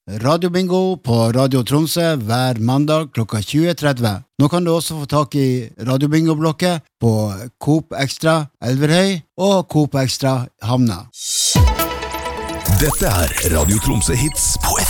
Radio Bingo på Radio Tromsø hver mandag klokka 20:30. Nå kan du også få tak i Radio Bingo-blokket på Coop Extra Elverhøy og Coop Extra Hamna. Dette Radio Tromsø Hits på